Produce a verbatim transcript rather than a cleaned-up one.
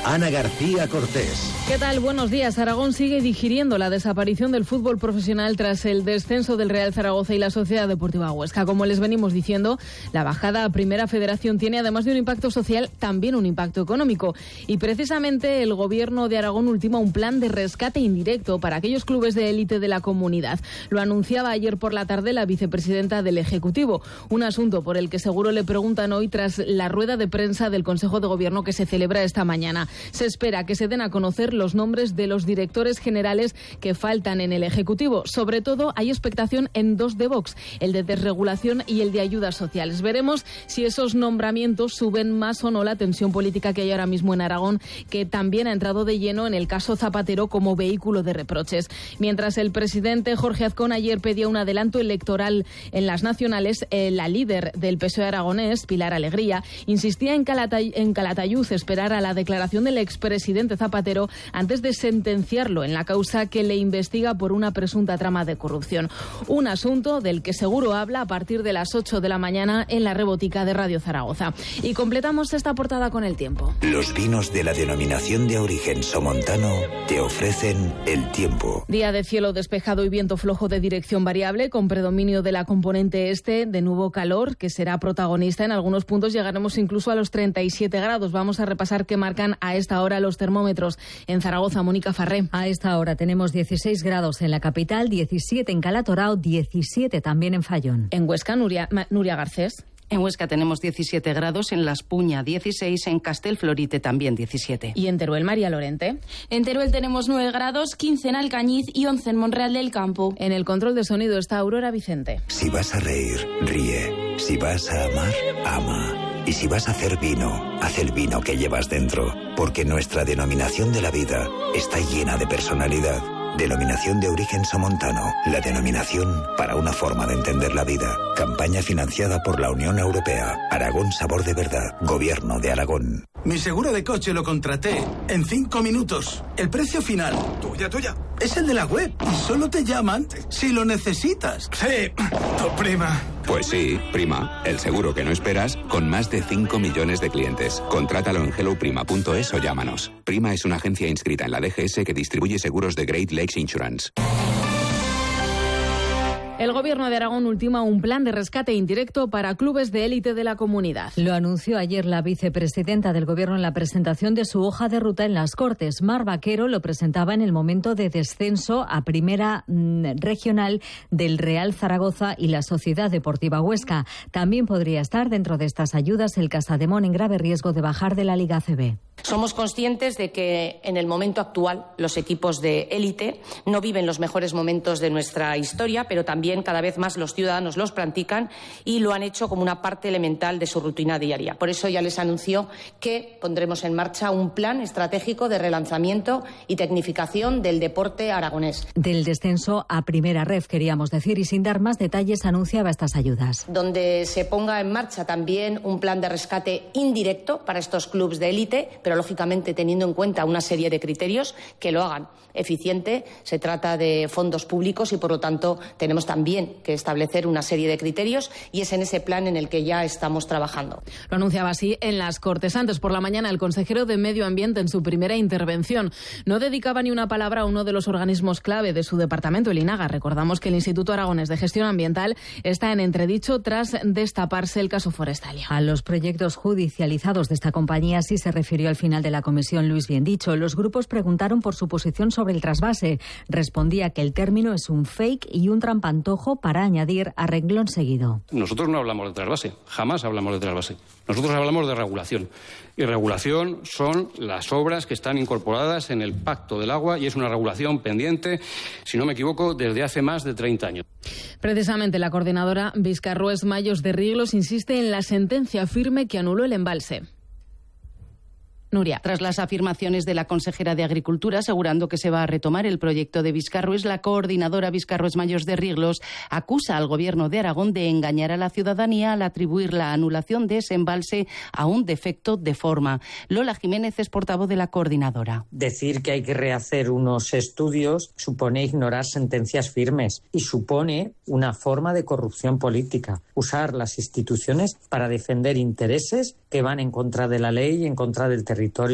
Ana García Cortés. ¿Qué tal? Buenos días. Aragón sigue digiriendo la desaparición del fútbol profesional tras el descenso del Real Zaragoza y la Sociedad Deportiva Huesca. Como les venimos diciendo, la bajada a Primera Federación tiene, además de un impacto social, también un impacto económico. Y precisamente el Gobierno de Aragón ultima un plan de rescate indirecto para aquellos clubes de élite de la comunidad. Lo anunciaba ayer por la tarde la vicepresidenta del Ejecutivo. Un asunto por el que seguro le preguntan hoy tras la rueda de prensa del Consejo de Gobierno que se celebra esta mañana. Se espera que se den a conocer los nombres de los directores generales que faltan en el Ejecutivo. Sobre todo hay expectación en dos de Vox, el de desregulación y el de ayudas sociales. Veremos si esos nombramientos suben más o no la tensión política que hay ahora mismo en Aragón, que también ha entrado de lleno en el caso Zapatero como vehículo de reproches. Mientras el presidente Jorge Azcón ayer pedía un adelanto electoral en las nacionales, eh, la líder del P S O E aragonés, Pilar Alegría, insistía en, Calatay- en Calatayud esperar a la declaración del expresidente Zapatero antes de sentenciarlo en la causa que le investiga por una presunta trama de corrupción. Un asunto del que seguro habla a partir de las ocho de la mañana en la Rebotica de Radio Zaragoza. Y completamos esta portada con el tiempo. Los vinos de la denominación de origen somontano te ofrecen el tiempo. Día de cielo despejado y viento flojo de dirección variable, con predominio de la componente este, de nuevo calor, que será protagonista. En algunos puntos llegaremos incluso a los treinta y siete grados. Vamos a repasar qué marcan a esta hora los termómetros. En Zaragoza, Mónica Farré. A esta hora tenemos dieciséis grados en la capital, diecisiete en Calatorao, diecisiete también en Fallón. En Huesca, Nuria, Nuria Garcés. En Huesca tenemos diecisiete grados, en Las Puña dieciséis, en Castelflorite también diecisiete. ¿Y en Teruel, María Lorente? En Teruel tenemos nueve grados, quince en Alcañiz y once en Monreal del Campo. En el control de sonido está Aurora Vicente. Si vas a reír, ríe. Si vas a amar, ama. Y si vas a hacer vino, haz el vino que llevas dentro. Porque nuestra denominación de la vida está llena de personalidad. Denominación de origen somontano. La denominación para una forma de entender la vida. Campaña financiada por la Unión Europea. Aragón Sabor de Verdad. Gobierno de Aragón. Mi seguro de coche lo contraté en cinco minutos. El precio final. Tuya, tuya. Es el de la web. Y solo te llaman si lo necesitas. Sí, tu prima. Pues sí, prima. El seguro que no esperas con más de cinco millones de clientes. Contrátalo en hello prima punto es o llámanos. Prima es una agencia inscrita en la D G S que distribuye seguros de Great Lakes Insurance. El Gobierno de Aragón ultima un plan de rescate indirecto para clubes de élite de la comunidad. Lo anunció ayer la vicepresidenta del Gobierno en la presentación de su hoja de ruta en las Cortes. Mar Vaquero lo presentaba en el momento de descenso a Primera mmm, Regional del Real Zaragoza y la Sociedad Deportiva Huesca. También podría estar dentro de estas ayudas el Casademón en grave riesgo de bajar de la Liga A C B. Somos conscientes de que en el momento actual los equipos de élite no viven los mejores momentos de nuestra historia, pero también cada vez más los ciudadanos los practican y lo han hecho como una parte elemental de su rutina diaria. Por eso ya les anunció que pondremos en marcha un plan estratégico de relanzamiento y tecnificación del deporte aragonés. Del descenso a Primera Ref, queríamos decir, y sin dar más detalles anunciaba estas ayudas. Donde se ponga en marcha también un plan de rescate indirecto para estos clubes de élite, pero lógicamente teniendo en cuenta una serie de criterios que lo hagan eficiente. Se trata de fondos públicos y por lo tanto tenemos también que establecer una serie de criterios y es en ese plan en el que ya estamos trabajando. Lo anunciaba así en las Cortes. Antes por la mañana el consejero de Medio Ambiente en su primera intervención no dedicaba ni una palabra a uno de los organismos clave de su departamento, el INAGA. Recordamos que el Instituto Aragonés de Gestión Ambiental está en entredicho tras destaparse el caso Forestalia. A los proyectos judicializados de esta compañía sí se refirió al final de la comisión Luis Biendicho. Los grupos preguntaron por su posición sobre el trasvase. Respondía que el término es un fake y un trampantojo para añadir a renglón seguido. Nosotros no hablamos de trasvase, jamás hablamos de trasvase. Nosotros hablamos de regulación. Y regulación son las obras que están incorporadas en el Pacto del Agua y es una regulación pendiente, si no me equivoco, desde hace más de treinta años. Precisamente la coordinadora Vizcarroes Mayos de Riglos insiste en la sentencia firme que anuló el embalse. Nuria. Tras las afirmaciones de la consejera de Agricultura asegurando que se va a retomar el proyecto de Vizcarroes, la coordinadora Vizcarroes Mayos de Riglos acusa al Gobierno de Aragón de engañar a la ciudadanía al atribuir la anulación de ese embalse a un defecto de forma. Lola Jiménez es portavoz de la coordinadora. Decir que hay que rehacer unos estudios supone ignorar sentencias firmes y supone una forma de corrupción política. Usar las instituciones para defender intereses que van en contra de la ley y en contra del territorio.